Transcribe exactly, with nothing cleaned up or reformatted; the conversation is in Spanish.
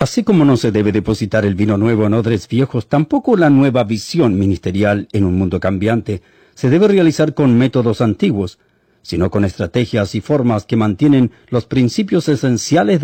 Así como no se debe depositar el vino nuevo en odres viejos, tampoco la nueva visión ministerial en un mundo cambiante se debe realizar con métodos antiguos, sino con estrategias y formas que mantienen los principios esenciales